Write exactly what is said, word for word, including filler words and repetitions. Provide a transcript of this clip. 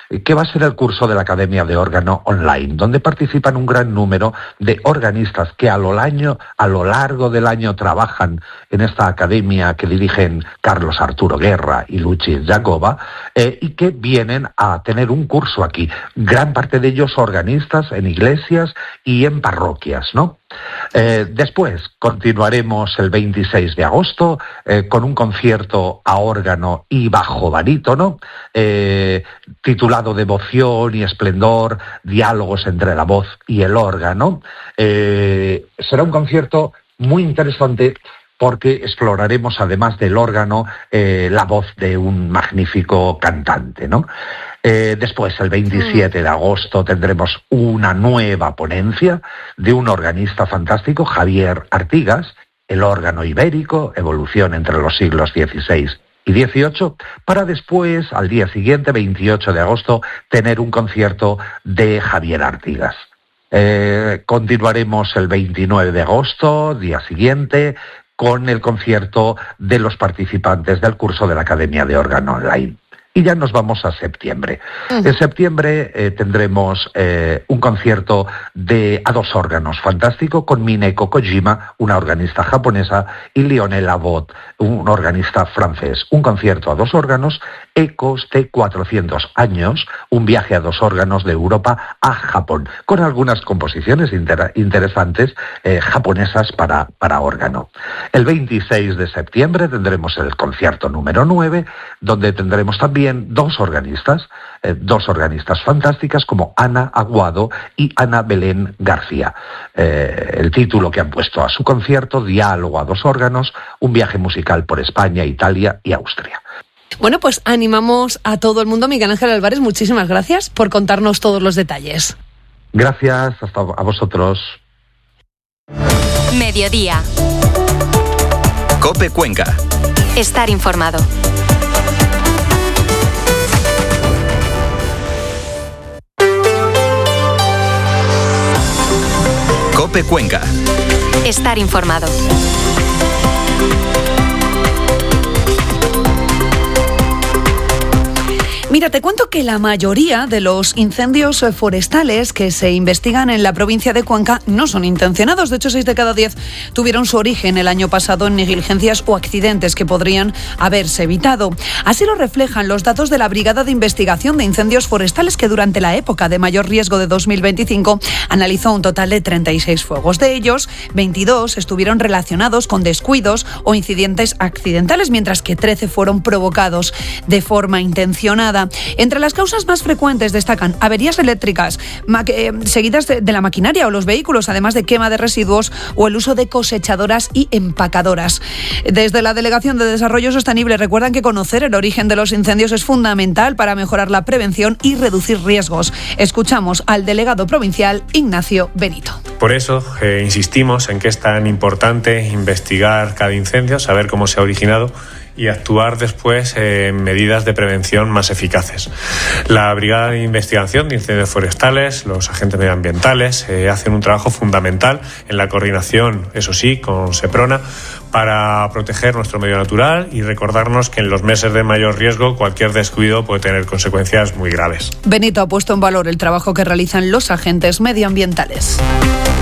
que va a ser el curso de la Academia de Órgano Online, donde participan un gran número de organistas que a lo, año, a lo largo del año trabajan en esta academia que dirigen Carlos Arturo Guerra y Luchi Jacoba, eh, y que vienen a tener un curso aquí. Gran parte de ellos organistas en iglesias y en parroquias, ¿no? Eh, después continuaremos el veintiséis de agosto eh, con un concierto a órgano y bajo barítono eh, titulado Devoción y Esplendor, diálogos entre la voz y el órgano. Eh, será un concierto muy interesante porque exploraremos, además del órgano, eh, la voz de un magnífico cantante, ¿no? Eh, después, el veintisiete de agosto, tendremos una nueva ponencia de un organista fantástico, Javier Artigas, el órgano ibérico, evolución entre los siglos dieciséis y dieciocho, para después, al día siguiente, veintiocho de agosto, tener un concierto de Javier Artigas. Eh, continuaremos el veintinueve de agosto, día siguiente, con el concierto de los participantes del curso de la Academia de Órgano Online. Y ya nos vamos a septiembre. Uh-huh. En septiembre eh, tendremos eh, un concierto de a dos órganos fantástico con Mineko Kojima, una organista japonesa, y Lionel Abbott, un organista francés. Un concierto a dos órganos, ecos de cuatrocientos años, un viaje a dos órganos de Europa a Japón, con algunas composiciones inter- interesantes eh, japonesas para, para órgano. El veintiséis de septiembre tendremos el concierto número nueve, donde tendremos también dos organistas, eh, dos organistas fantásticas como Ana Aguado y Ana Belén García. Eh, el título que han puesto a su concierto, Diálogo a dos órganos, un viaje musical por España, Italia y Austria. Bueno, pues animamos a todo el mundo. Miguel Ángel Álvarez, muchísimas gracias por contarnos todos los detalles. Gracias, hasta a vosotros. Mediodía. COPE Cuenca. Estar informado. COPE Cuenca. Estar informado. Mira, te cuento que la mayoría de los incendios forestales que se investigan en la provincia de Cuenca no son intencionados. De hecho, seis de cada diez tuvieron su origen el año pasado en negligencias o accidentes que podrían haberse evitado. Así lo reflejan los datos de la Brigada de Investigación de Incendios Forestales, que durante la época de mayor riesgo de dos mil veinticinco analizó un total de treinta y seis fuegos. De ellos, veintidós estuvieron relacionados con descuidos o incidentes accidentales, mientras que trece fueron provocados de forma intencionada. Entre las causas más frecuentes destacan averías eléctricas, ma- eh, seguidas de, de la maquinaria o los vehículos, además de quema de residuos o el uso de cosechadoras y empacadoras. Desde la Delegación de Desarrollo Sostenible recuerdan que conocer el origen de los incendios es fundamental para mejorar la prevención y reducir riesgos. Escuchamos al delegado provincial Ignacio Benito. Por eso eh, insistimos en que es tan importante investigar cada incendio, saber cómo se ha originado y actuar después en medidas de prevención más eficaces. La Brigada de Investigación de Incendios Forestales, los agentes medioambientales, eh, hacen un trabajo fundamental en la coordinación, eso sí, con Seprona, para proteger nuestro medio natural y recordarnos que en los meses de mayor riesgo cualquier descuido puede tener consecuencias muy graves. Benito ha puesto en valor el trabajo que realizan los agentes medioambientales.